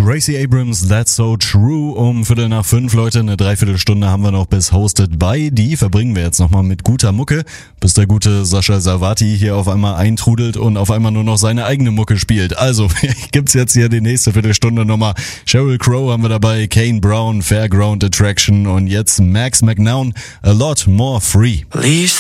Gracie Abrams, That's So True, um 4:45, Leute, eine Dreiviertelstunde haben wir noch bis Hosted by. Die verbringen wir jetzt nochmal mit guter Mucke, bis der gute Sascha Savati hier auf einmal eintrudelt und auf einmal nur noch seine eigene Mucke spielt. Also, gibt's jetzt hier die nächste Viertelstunde nochmal. Sheryl Crow haben wir dabei, Kane Brown, Fairground Attraction und jetzt Max McNown, A Lot More Free. Leaves